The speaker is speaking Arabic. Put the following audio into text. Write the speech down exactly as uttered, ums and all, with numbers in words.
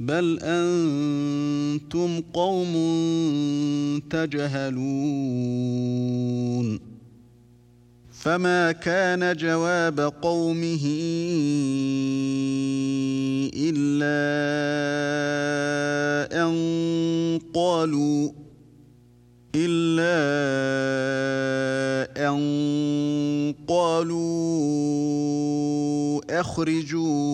بل أنتم قوم تجهلون فما كان جواب قومه إلا أن قالوا إلا أن قالوا أخرجوا